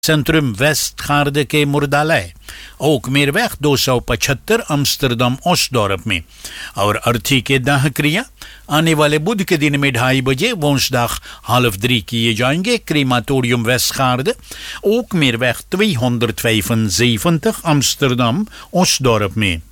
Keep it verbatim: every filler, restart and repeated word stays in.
Centrum Westgaarde के मुर्दालय ook meerweg दो सौ पचहत्तर अम्स्टरडम ओस्टडॉर्प में और अर्थी के दाह क्रिया आने वाले बुध के दिन में ढाई बजे woensdag half drie किए जाएंगे क्रीमाटोरियम Westgaarde ook meerweg tweehonderdvijfenzeventig Amsterdam Osdorp में